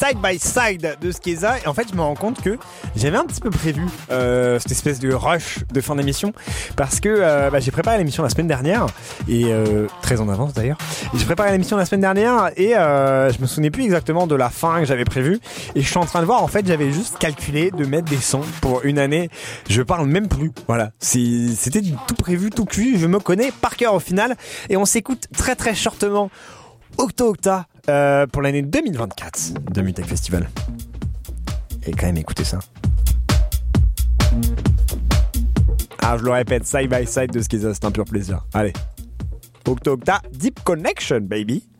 Side by Side de Skeza. Et en fait, je me rends compte que j'avais un petit peu prévu cette espèce de rush de fin d'émission parce que j'ai préparé l'émission la semaine dernière et très en avance d'ailleurs. Et j'ai préparé l'émission la semaine dernière et je me souvenais plus exactement de la fin que j'avais prévue. Et je suis en train de voir, en fait, j'avais juste calculé de mettre des sons pour une année. Je parle même plus. Voilà, c'était tout prévu, tout cuit. Je me connais par cœur au final. Et on s'écoute très très shortement Octo Octa pour l'année 2024 de Mutech Festival. Et quand même, écoutez ça. Ah, je le répète, Side by Side de Skeza, c'est un pur plaisir. Allez, Octo Octa, Deep Connection, baby.